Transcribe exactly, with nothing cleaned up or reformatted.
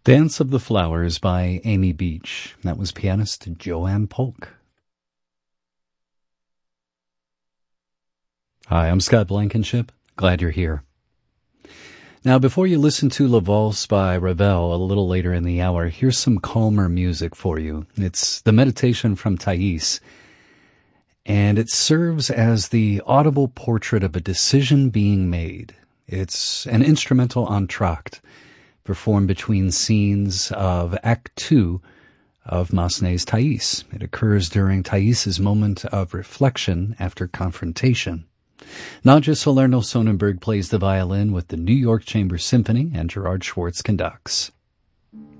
Dance of the Flowers by Amy Beach. That was pianist Joanne Polk. Hi, I'm Scott Blankenship. Glad you're here. Now, before you listen to La Valse by Ravel a little later in the hour, here's some calmer music for you. It's the Meditation from Thais, and it serves as the audible portrait of a decision being made. It's an instrumental entr'acte performed between scenes of Act Two of Massenet's Thais. It occurs during Thais's moment of reflection after confrontation. Nadja Salerno-Sonnenberg plays the violin with the New York Chamber Symphony, and Gerard Schwartz conducts.